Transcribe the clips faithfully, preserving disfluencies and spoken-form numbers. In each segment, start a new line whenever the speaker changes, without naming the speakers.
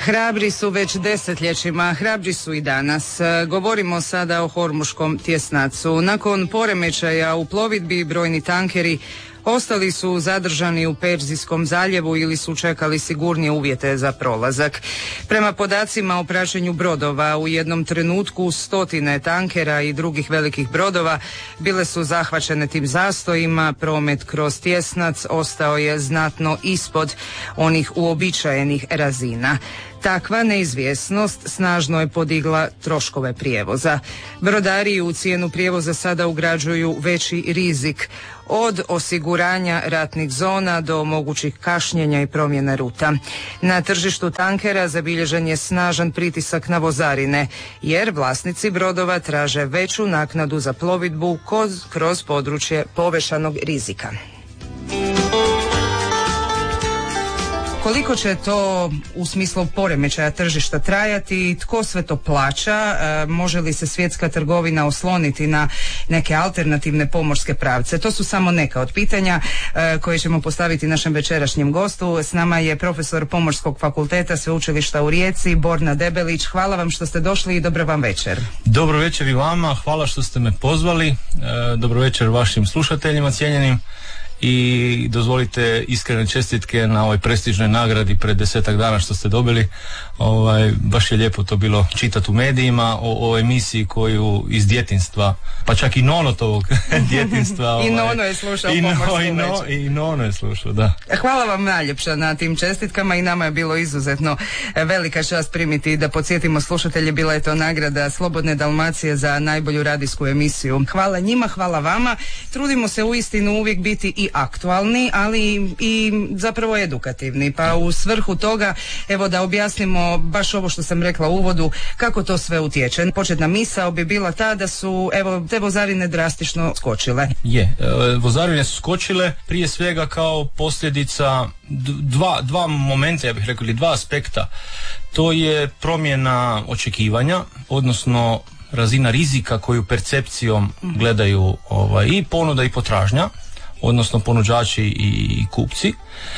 Hrabri su već desetljećima, hrabri su i danas. Govorimo sada o Hormuškom tjesnacu. Nakon poremećaja u plovidbi brojni tankeri ostali su zadržani u Perzijskom zaljevu ili su čekali sigurnije uvjete za prolazak. Prema podacima o praćenju brodova, u jednom trenutku stotine tankera i drugih velikih brodova bile su zahvaćene tim zastojima. Promet kroz tjesnac ostao je znatno ispod onih uobičajenih razina. Takva neizvjesnost snažno je podigla troškove prijevoza. Brodari u cijenu prijevoza sada ugrađuju veći rizik, od osiguranja ratnih zona do mogućih kašnjenja i promjena ruta. Na tržištu tankera zabilježen je snažan pritisak na vozarine, jer vlasnici brodova traže veću naknadu za plovidbu kroz, kroz područje povećanog rizika. Koliko će to u smislu poremećaja tržišta trajati, tko sve to plaća, e, može li se svjetska trgovina osloniti na neke alternativne pomorske pravce? To su samo neka od pitanja e, koje ćemo postaviti našem večerašnjem gostu. S nama je profesor Pomorskog fakulteta Sveučilišta u Rijeci, Borna Debelić. Hvala vam što ste došli i dobro vam večer.
Dobro večer i vama, hvala što ste me pozvali. E, dobro večer vašim slušateljima cijenjenim. I dozvolite iskrene čestitke na ovoj prestižnoj nagradi pred desetak dana što ste dobili. Ovaj, baš je lijepo to bilo čitati u medijima o, o emisiji koju iz djetinjstva, pa čak i Nonotovog djetinjstva. Ovaj,
I Nono je slušao
i
Pomorsku
no, i, no,
večer.
I Nono je slušao, da.
Hvala vam najljepša na tim čestitkama i nama je bilo izuzetno velika čast primiti. Da podsjetimo slušatelje, bila je to nagrada Slobodne Dalmacije za najbolju radijsku emisiju. Hvala njima, hvala vama. Trudimo se uistinu uvijek biti i aktualni, ali i zapravo edukativni. Pa u svrhu toga, evo da objasnimo baš ovo što sam rekla u uvodu, kako to sve utječe. Početna misao bi bila ta da su, evo, te vozarine drastično skočile. Je,
e, vozarine su skočile prije svega kao posljedica dva, dva momenta, ja bih rekao, ili dva aspekta. To je promjena očekivanja, odnosno razina rizika koju percepcijom gledaju ovaj, i ponuda i potražnja, odnosno ponuđači i kupci,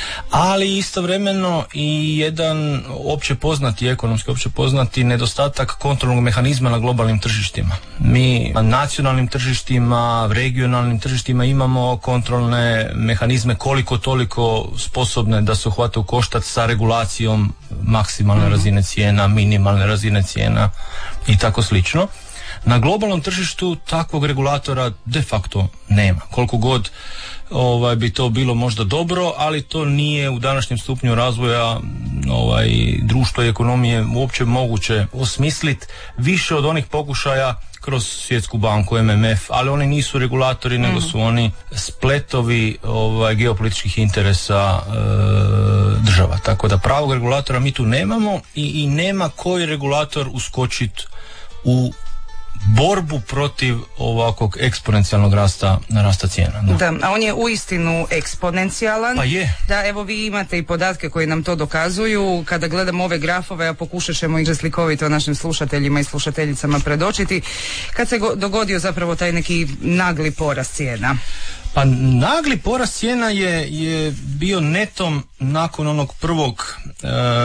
ali istovremeno i jedan opće poznati, ekonomski opće poznati nedostatak kontrolnog mehanizma na globalnim tržištima. Mi na nacionalnim tržištima, regionalnim tržištima imamo kontrolne mehanizme koliko toliko sposobne da se uhvate u koštac sa regulacijom maksimalne mm-hmm. razine cijena, minimalne razine cijena i tako slično. Na globalnom tržištu takvog regulatora de facto nema. Koliko god ovaj, bi to bilo možda dobro, ali to nije u današnjem stupnju razvoja ovaj, društva i ekonomije uopće moguće osmisliti više od onih pokušaja kroz Svjetsku banku, M M F, ali oni nisu regulatori, mm. nego su oni spletovi ovaj, geopolitičkih interesa e, država. Tako da pravog regulatora mi tu nemamo i, i nema koji regulator uskočiti u borbu protiv ovakvog eksponencijalnog rasta, rasta cijena. Da.
da, a on je uistinu eksponencijalan.
Pa je.
Da, evo vi imate i podatke koji nam to dokazuju. Kada gledamo ove grafove, a pokušat ćemo ih slikovito našim slušateljima i slušateljicama predočiti, kad se go- dogodio zapravo taj neki nagli porast cijena?
Pa nagli porast cijena je, je bio netom nakon onog prvog e,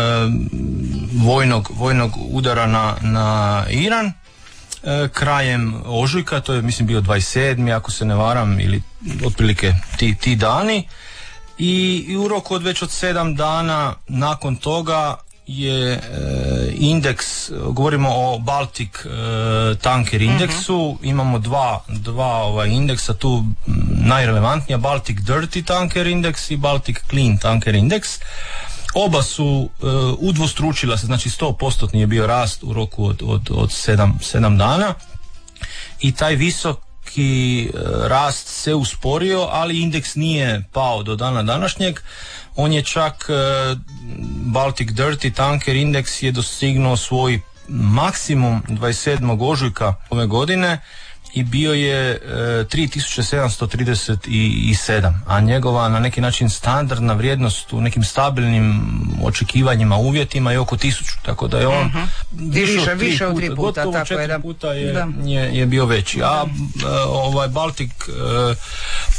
vojnog, vojnog udara na, na Iran. Krajem ožujka, to je mislim bio dvadeset sedmi ako se ne varam, ili otprilike ti, ti dani, i, i u roku od već od sedam dana nakon toga je e, indeks, govorimo o Baltic e, tanker indeksu, uh-huh. imamo dva, dva ovaj indeksa tu najrelevantnija, Baltic Dirty tanker indeks i Baltic Clean tanker indeks. Oba su uh, udvostručila se, znači sto posto je bio rast u roku od, od, od sedam dana i taj visoki uh, rast se usporio, ali indeks nije pao do dana današnjeg. On je čak, uh, Baltic Dirty tanker indeks je dostignuo svoj maksimum dvadeset sedmog ožujka ove godine i bio je e, tri tisuće sedamsto trideset sedam, a njegova na neki način standardna vrijednost u nekim stabilnim očekivanjima, uvjetima je oko tisuću, tako da je on
uh-huh. više, više, više od tri puta,
gotovo
tako
četiri
je, da.
puta je,
da.
je, je bio veći. A e, ovaj Baltic e,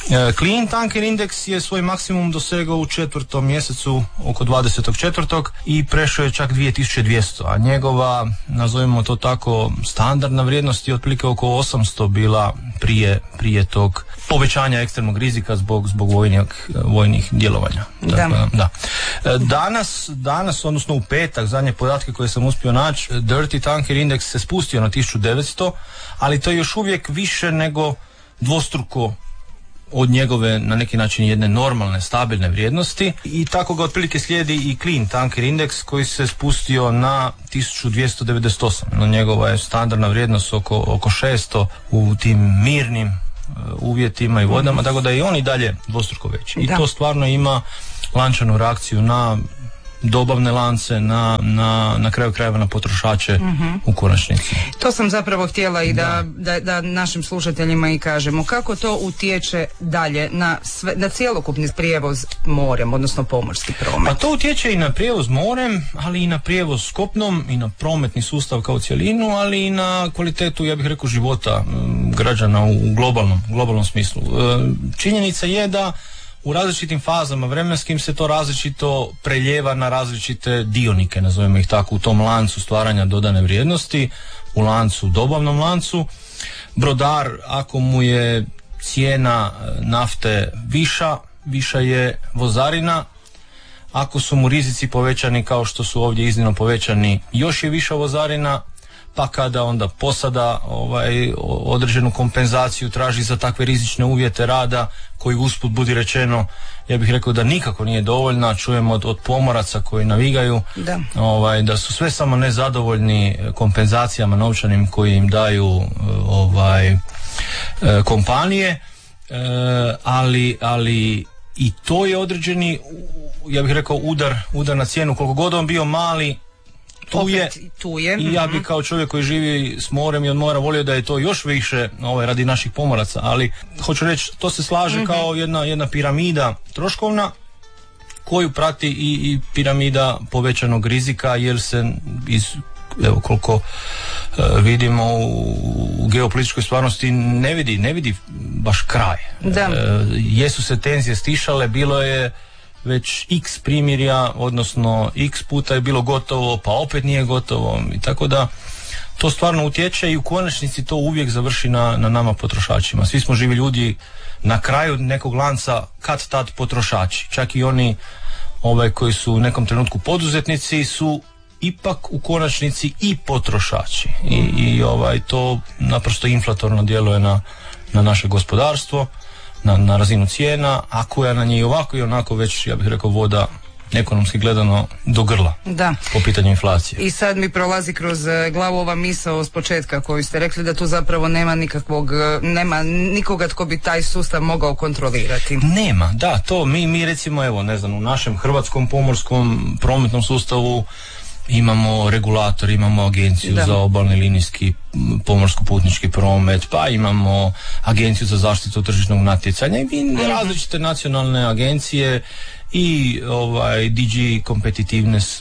Clean Tanker Index je svoj maksimum dosegao u četvrtom mjesecu oko dvadesetog četvrtog i prešao je čak dvije tisuće dvjesto, a njegova, nazovimo to tako, standardna vrijednost je otprilike oko osamsto bila prije, prije tog povećanja ekstremnog rizika zbog, zbog vojnih, vojnih djelovanja.
Da.
Dakle, da. Danas, danas, odnosno u petak, zadnje podatke koje sam uspio naći, Dirty Tanker Index se spustio na tisuću devetsto, ali to je još uvijek više nego dvostruko od njegove na neki način jedne normalne, stabilne vrijednosti, i tako ga otprilike slijedi i Clean Tanker Index koji se spustio na tisuću dvjesto devedeset osam. No, njegova je standardna vrijednost oko, oko šesto u tim mirnim uh, uvjetima i vodama, tako da je i on i dalje dvostruko veći. I da. To stvarno ima lančanu reakciju na dobavne lance, na, na, na kraju krajeva na potrošače mm-hmm. u konačnici.
To sam zapravo htjela i da, da. Da, da našim slušateljima i kažemo. Kako to utječe dalje na, sve, na cjelokupni prijevoz morem, odnosno pomorski promet?
Pa to utječe i na prijevoz morem, ali i na prijevoz kopnom, i na prometni sustav kao cjelinu, ali i na kvalitetu, ja bih rekao, života m, građana u globalnom, globalnom smislu. E, činjenica je da u različitim fazama vremenskim se to različito preljeva na različite dionike, nazovemo ih tako, u tom lancu stvaranja dodane vrijednosti, u lancu, dobavnom lancu. Brodar, ako mu je cijena nafte viša, viša je vozarina. Ako su mu rizici povećani kao što su ovdje iznimno povećani, još je viša vozarina. Pa kada onda posada ovaj, određenu kompenzaciju traži za takve rizične uvjete rada, koji usput budi rečeno, ja bih rekao da nikako nije dovoljna. Čujemo od, od pomoraca koji navigaju da. Ovaj, da su sve samo nezadovoljni kompenzacijama novčanim koji im daju ovaj, kompanije, ali, ali i to je određeni, ja bih rekao, udar, udar na cijenu, koliko god on bio mali. Tu je,
tu je.
I ja bi kao čovjek koji živi s morem i od mora volio da je to još više ovaj, radi naših pomoraca, ali hoću reći, to se slaže mm-hmm. kao jedna, jedna piramida troškovna koju prati i, i piramida povećanog rizika, jer se iz, evo koliko uh, vidimo u, u geopolitičkoj stvarnosti ne vidi, ne vidi baš kraj.
Da.
Uh, jesu se tenzije stišale, bilo je već x primirja, odnosno x puta je bilo gotovo, pa opet nije gotovo, i tako da to stvarno utječe i u konačnici to uvijek završi na, na nama potrošačima. Svi smo živi ljudi, na kraju nekog lanca kad tad potrošači. Čak i oni ovaj, koji su u nekom trenutku poduzetnici su ipak u konačnici i potrošači. I, i ovaj, to naprosto inflatorno djeluje na, na naše gospodarstvo, Na, na razinu cijena, a koja na nje i ovako i onako već, ja bih rekao, voda ekonomski gledano do grla
da.
Po pitanju inflacije.
I sad mi prolazi kroz glavu ova misao s početka koju ste rekli, da tu zapravo nema nikakvog, nema nikoga tko bi taj sustav mogao kontrolirati.
Nema, da, to mi, mi recimo, evo, ne znam, u našem hrvatskom pomorskom prometnom sustavu imamo regulator, imamo agenciju da. Za obalni linijski pomorsko-putnički promet, pa imamo agenciju za zaštitu tržišnog natjecanja i različite nacionalne agencije i ovaj D G Competitiveness,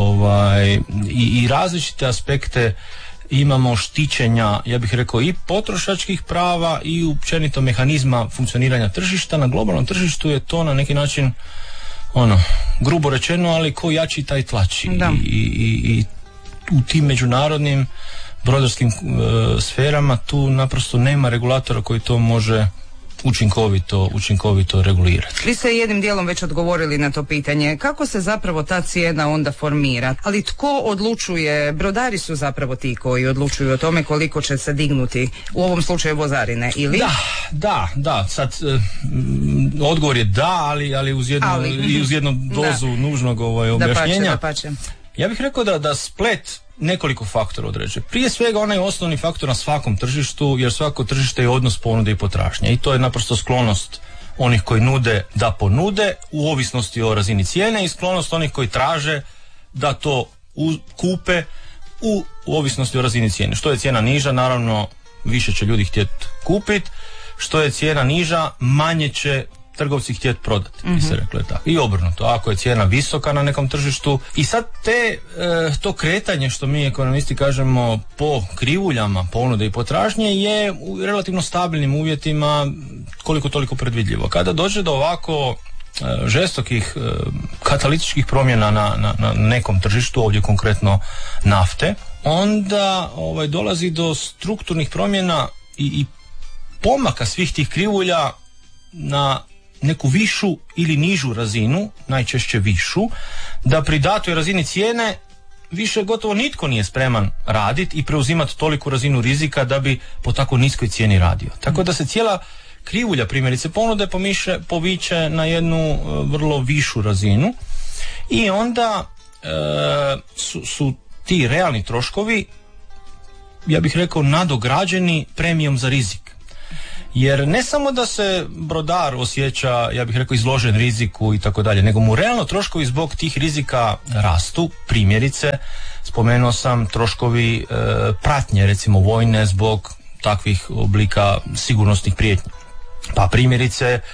ovaj i, i različite aspekte imamo štićenja, ja bih rekao, i potrošačkih prava i općenito mehanizma funkcioniranja tržišta. Na globalnom tržištu je to na neki način, ono, grubo rečeno, ali ko jači taj tlači. I, i, i u tim međunarodnim brodarskim e, sferama tu naprosto nema regulatora koji to može učinkovito, učinkovito regulirati.
Vi ste jednim dijelom već odgovorili na to pitanje. Kako se zapravo ta cijena onda formira? Ali tko odlučuje? Brodari su zapravo ti koji odlučuju o tome koliko će se dignuti, u ovom slučaju vozarine, ili?
Da, da, da. Sad, eh, odgovor je da, ali, ali uz jednu, ali, uz jednu dozu da. nužnog ovaj, objašnjenja.
Da pače, da pače.
Ja bih rekao da, da splet nekoliko faktora određuje. Prije svega onaj osnovni faktor na svakom tržištu, jer svako tržište je odnos ponude i potražnje i to je naprosto sklonost onih koji nude da ponude u ovisnosti o razini cijene i sklonost onih koji traže da to u, kupe u, u ovisnosti o razini cijene. Što je cijena niža, naravno više će ljudi htjeti kupiti, što je cijena niža, manje će trgovci htjeti prodati, mm-hmm. bi se reklo je tako. I obrnuto, ako je cijena visoka na nekom tržištu. I sad te, e, to kretanje, što mi ekonomisti kažemo po krivuljama ponude i potražnje, je u relativno stabilnim uvjetima koliko toliko predvidljivo. Kada dođe do ovako e, žestokih e, katalitičkih promjena na, na, na nekom tržištu, ovdje konkretno nafte, onda ovaj, dolazi do strukturnih promjena i, i pomaka svih tih krivulja na neku višu ili nižu razinu, najčešće višu, da pri datoj razini cijene više gotovo nitko nije spreman raditi i preuzimati toliku razinu rizika da bi po tako niskoj cijeni radio. Tako da se cijela krivulja, primjerice ponude, pomiše, poviče na jednu uh, vrlo višu razinu i onda uh, su, su ti realni troškovi, ja bih rekao, nadograđeni premijom za rizik. Jer ne samo da se brodar osjeća, ja bih rekao, izložen riziku i tako dalje, nego mu realno troškovi zbog tih rizika rastu. Primjerice, spomenuo sam troškovi e, pratnje, recimo vojne, zbog takvih oblika sigurnosnih prijetnji. Pa primjerice, e,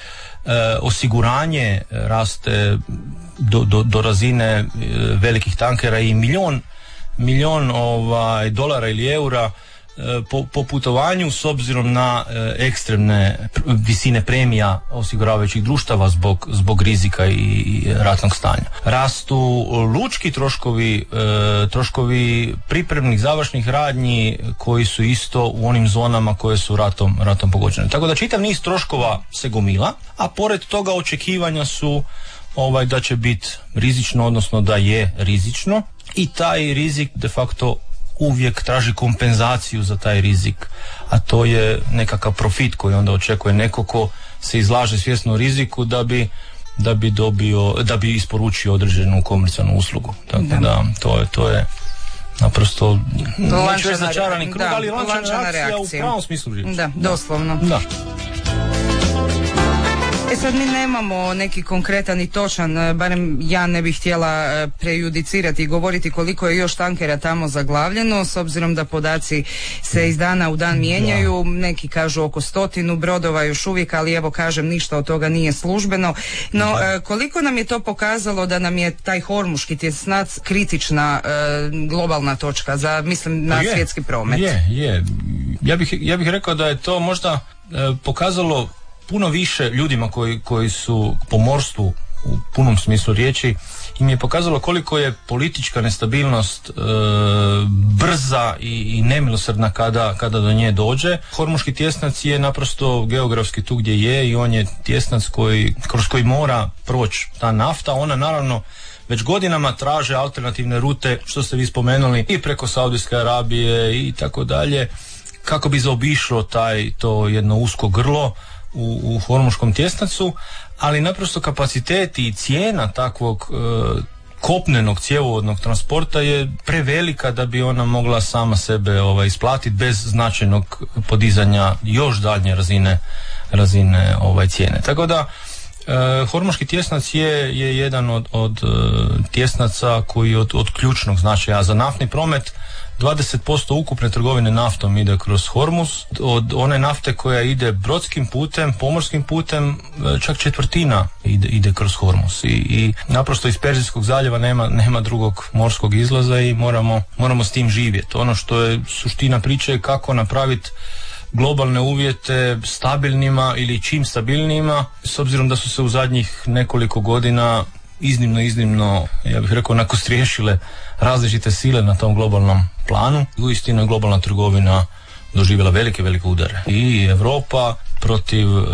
osiguranje raste do, do, do razine e, velikih tankera i milion, milion ovaj, dolara ili eura Po, po putovanju s obzirom na e, ekstremne visine premija osiguravajućih društava zbog, zbog rizika i, i ratnog stanja. Rastu lučki troškovi, e, troškovi pripremnih završnih radnji koji su isto u onim zonama koje su ratom, ratom pogođene. Tako da čitav niz troškova se gomila, a pored toga očekivanja su ovaj, da će biti rizično, odnosno da je rizično, i taj rizik de facto uvijek traži kompenzaciju za taj rizik, a to je nekakav profit koji onda očekuje neko ko se izlaže svjesno riziku da bi da bi dobio, da bi isporučio određenu komercijalnu uslugu. Tako da, da to je to je naprosto neću reći začarani krug, ali lančana reakcija u pravom smislu riječi.
Da, doslovno.
Da.
E sad mi nemamo neki konkretan i točan, barem ja ne bih htjela prejudicirati i govoriti koliko je još tankera tamo zaglavljeno, s obzirom da podaci se iz dana u dan mijenjaju, da. Neki kažu oko stotinu brodova još uvijek, ali evo kažem, ništa od toga nije službeno. No da. Koliko nam je to pokazalo da nam je taj Hormuški tjesnac kritična e, globalna točka za, mislim, na je, svjetski promet?
Je, je. Ja bih, ja bih rekao da je to možda e, pokazalo puno više ljudima koji, koji su po morstvu u punom smislu riječi, im je pokazalo koliko je politička nestabilnost e, brza i, i nemilosrdna kada, kada do nje dođe. Hormuški tjesnac je naprosto geografski tu gdje je i on je tjesnac koji, kroz koji mora proći ta nafta. Ona naravno već godinama traže alternativne rute, što ste vi spomenuli, i preko Saudijske Arabije i tako dalje, kako bi zaobišlo taj, to jedno usko grlo u, u Hormuškom tjesnacu, ali naprosto kapaciteti i cijena takvog e, kopnenog cjevovodnog transporta je prevelika da bi ona mogla sama sebe ovaj, isplatiti bez značajnog podizanja još daljnje razine, razine ovaj, cijene. Tako da e, Hormuški tjesnac je, je jedan od, od e, tjesnaca koji je od, od ključnog značaja za naftni promet. dvadeset posto ukupne trgovine naftom ide kroz Hormuz, od one nafte koja ide brodskim putem, pomorskim putem, čak četvrtina ide, ide kroz Hormuz i, i naprosto iz Perzijskog zaljeva nema, nema drugog morskog izlaza i moramo, moramo s tim živjeti. Ono što je suština priče je kako napraviti globalne uvjete stabilnima ili čim stabilnijima, s obzirom da su se u zadnjih nekoliko godina iznimno, iznimno, ja bih rekao, nakostriješile različite sile na tom globalnom planu. Uistinu je globalna trgovina doživjela velike, velike udare. I Europa protiv e,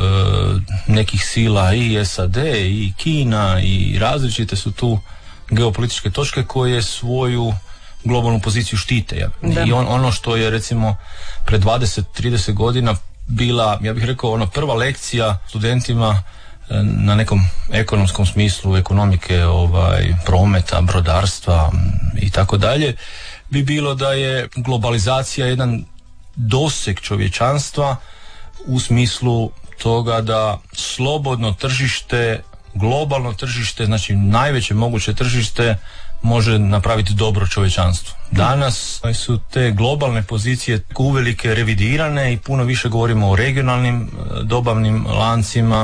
nekih sila, i S A D, i Kina, i različite su tu geopolitičke točke koje svoju globalnu poziciju štite. Ja. I on, ono što je recimo pred dvadeset trideset godina bila, ja bih rekao, ono prva lekcija studentima na nekom ekonomskom smislu ekonomike, ovaj, prometa, brodarstva i tako dalje, bi bilo da je globalizacija jedan doseg čovječanstva u smislu toga da slobodno tržište, globalno tržište, znači najveće moguće tržište, može napraviti dobro čovječanstvo. Danas su te globalne pozicije uvelike revidirane i puno više govorimo o regionalnim dobavnim lancima,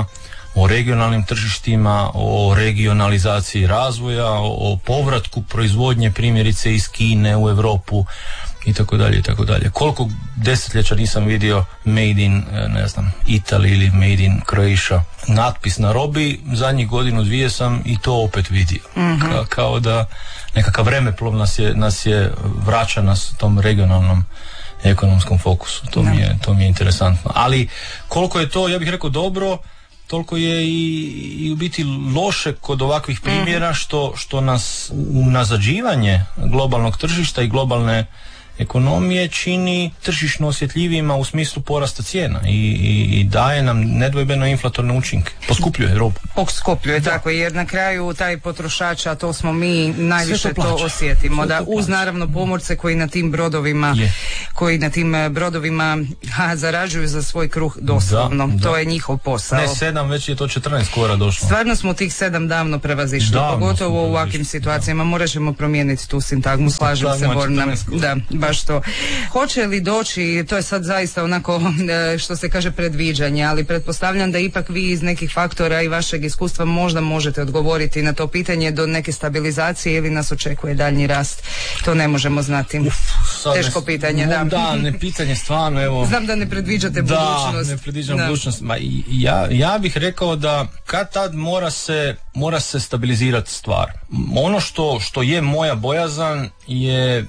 o regionalnim tržištima, o regionalizaciji razvoja, o, o povratku proizvodnje primjerice iz Kine u Europu i tako dalje i tako dalje. Koliko desetljeća nisam vidio made in, ne znam, Italy ili made in Croatia natpis na robi, zadnjih godinu dvije sam i to opet vidio. Mm-hmm. Ka, kao da nekakav vremeplov nas je, nas je vraća nas tom regionalnom ekonomskom fokusu. To, mi je, to mi je interesantno. Ali koliko je to, ja bih rekao, dobro, toliko je i, i u biti loše kod ovakvih primjera što, što nas unazađivanje globalnog tržišta i globalne ekonomije čini tržišno osjetljivijima u smislu porasta cijena i, i, i daje nam nedvojbeno inflatorne učinke. Poskupljuje robu.
Poskupljuje, tako, jer na kraju taj potrošač, a to smo mi, najviše to, to osjetimo. Da, uz naravno pomorce koji na tim brodovima je. koji na tim brodovima ha, zarađuju za svoj kruh doslovno. Da, to da. je njihov posao.
Ne sedam, već je to četrnaest skora došlo.
Stvarno smo tih sedam davno prevazišli, davno pogotovo u ovakvim situacijama. Da. Morat ćemo promijeniti tu sintagmu, slažem se, Borna. Da, baš to. Hoće li doći, to je sad zaista onako što se kaže predviđanje, ali pretpostavljam da ipak vi iz nekih faktora i vašeg iskustva možda možete odgovoriti na to pitanje do neke stabilizacije ili nas očekuje daljnji rast. To ne možemo znati. Uf, teško ne, pitanje, da.
Da, ne pitanje stvarno, evo.
Znam da ne predviđate budućnost.
Da, ne predviđam da. budućnost. Ma, ja, ja bih rekao da kad tad mora se, mora se stabilizirati stvar. Ono što, što je moja bojazan je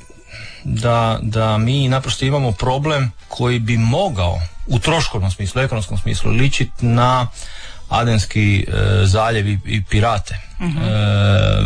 da, da mi naprosto imamo problem koji bi mogao u troškovnom smislu, ekonomskom smislu ličiti na Adenski e, zaljev i, i pirate. Uh-huh. E,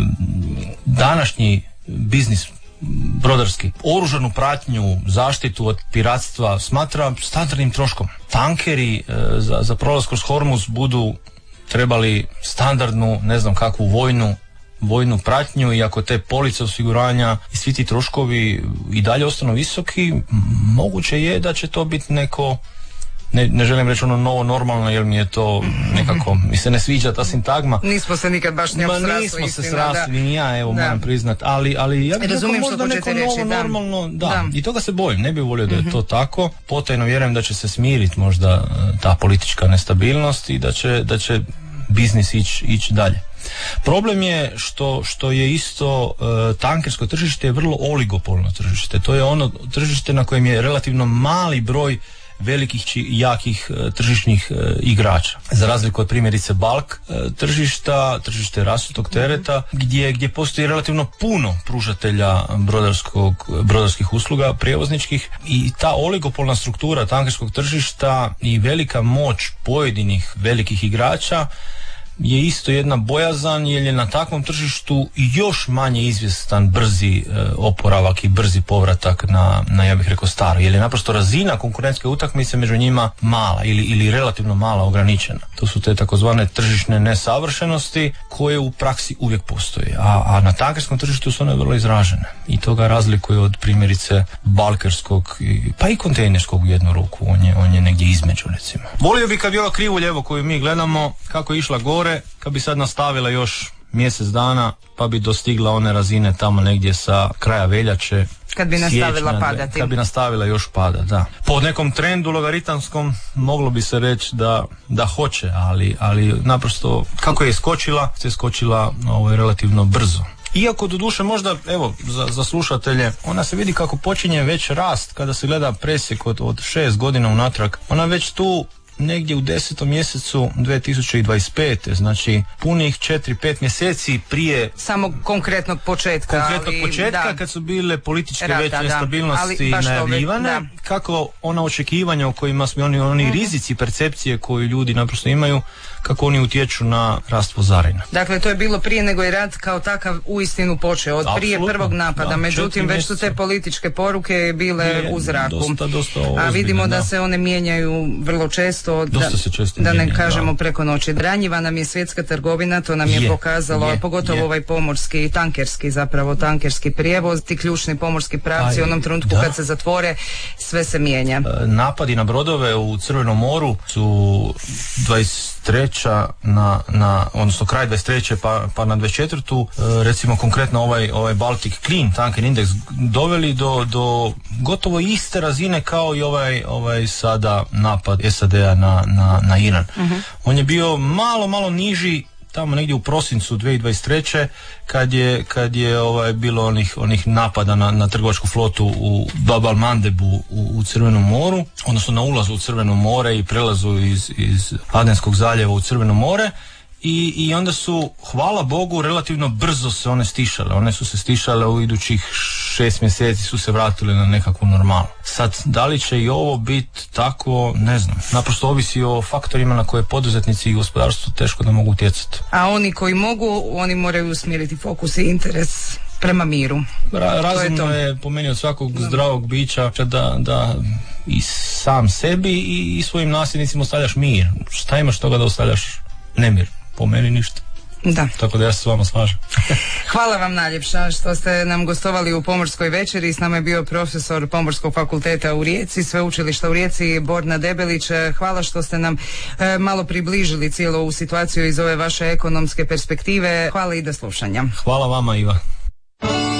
današnji biznis brodarski, oružanu pratnju, zaštitu od piratstva smatra standardnim troškom. Tankeri e, za, za prolaz kroz Hormuz budu trebali standardnu, ne znam kakvu vojnu vojnu pratnju i ako te police osiguranja i svi ti troškovi i dalje ostanu visoki, moguće je da će to biti neko, ne, ne želim reći ono novo normalno, jer mi je to nekako, mi se ne sviđa ta sintagma.
Nismo se nikad baš ne srasli,
nismo se srasli, ni ja, evo, da. moram priznat, ali, ali ja bih rekao možda neko novo reći, da. normalno, da. da, i toga se bojim, ne bih volio da je to tako, potajno vjerujem da će se smiriti možda ta politička nestabilnost i da će, da će biznis ići ići dalje. Problem je što, što je isto e, tankersko tržište je vrlo oligopolno tržište. To je ono tržište na kojem je relativno mali broj velikih i jakih e, tržišnih e, igrača. Za razliku od primjerice balk e, tržišta, tržište rasutog tereta, gdje, gdje postoji relativno puno pružatelja brodarskog, brodarskih usluga, prijevozničkih, i ta oligopolna struktura tankerskog tržišta i velika moć pojedinih velikih igrača je isto jedna bojazan, jer je na takvom tržištu još manje izvjestan brzi e, oporavak i brzi povratak na, na, ja bih rekao, staro, jer je naprosto razina konkurentske utakmice među njima mala ili, ili relativno mala, ograničena. To su te takozvane tržišne nesavršenosti koje u praksi uvijek postoje, a, a na tankerskom tržištu su one vrlo izražene i to ga razlikuje od primjerice balkerskog pa i kontejnerskog u jednu ruku, on je, on je negdje između, recimo. Volio bi kad bi ova krivu ljevo koju mi gledamo, kako je išla gore, kad bi sad nastavila još mjesec dana, pa bi dostigla one razine tamo negdje sa kraja veljače,
kad bi nastavila siječnja, padati.
Kad bi nastavila još pada, da. Po nekom trendu logaritamskom moglo bi se reći da, da hoće, ali, ali naprosto kako je skočila, se skočila ovo je relativno brzo. Iako doduše možda, evo, za, za slušatelje, ona se vidi kako počinje već rast kada se gleda presjek od, od šest godina unatrag. Ona već tu negdje u desetom mjesecu dvije tisuće dvadeset pete, znači punih četiri pet mjeseci prije
samog konkretnog početka.
Konkretnog ali, početka, da. Kad su bile političke Rata, veće nestabilnosti najavljivane, kako ona očekivanja o kojima smo, oni, oni uh-huh. rizici, percepcije koju ljudi naprosto imaju, kako oni utječu na rast vozarina.
Dakle, to je bilo prije nego je rat kao takav uistinu počeo, od prije Absolutno, prvog napada, da, međutim već su te političke poruke bile je, u zraku. Dosta, dosta ozbiljno, a vidimo da, da se one mijenjaju vrlo često, da, često da mijenja, ne kažemo da. preko noći. Ranjiva nam je svjetska trgovina, to nam je, je pokazalo, je, pogotovo je. ovaj pomorski, tankerski zapravo, tankerski prijevoz, ti ključni pomorski pravci, u onom trenutku da. kad se zatvore, sve se mijenja.
Napadi na brodove u Crvenom moru su dvadeset treće bića na, na odnosno kraj dvadeset treće pa, pa na dvadeset četvrtu recimo konkretno ovaj, ovaj Baltic Clean Tanker Index doveli do, do gotovo iste razine kao i ovaj, ovaj sada napad S A D-a na, na, na Iran. Uh-huh. On je bio malo, malo niži tamo negdje u prosincu dvije tisuće dvadeset treće kad je, kad je ovaj, bilo onih, onih napada na, na trgovačku flotu u Bab al-Mandebu u, u Crvenom moru, odnosno na ulazu u Crveno more i prelazu iz, iz Adenskog zaljeva u Crveno more. I, I onda su, hvala Bogu, relativno brzo se one stišale. One su se stišale u idućih šest mjeseci su se vratile na nekakvu normalu. Sad, da li će i ovo biti tako, ne znam. Naprosto ovisi o faktorima na koje poduzetnici i gospodarstvo teško da mogu utjecati.
A oni koji mogu, oni moraju usmjeriti fokus i interes prema miru.
Ra- razumno je, je po meni od svakog zdravog bića da, da i sam sebi i, i svojim nasljednicima ostavljaš mir. Šta imaš toga da ostavljaš nemir? Po meni ništa.
Da.
Tako da ja se s vama slažem.
Hvala vam najljepša što ste nam gostovali u Pomorskoj večeri. S nama je bio profesor Pomorskog fakulteta u Rijeci, Sveučilišta u Rijeci, Borna Debelić. Hvala što ste nam e, malo približili cijelu ovu situaciju iz ove vaše ekonomske perspektive. Hvala i do slušanja.
Hvala vama, Iva.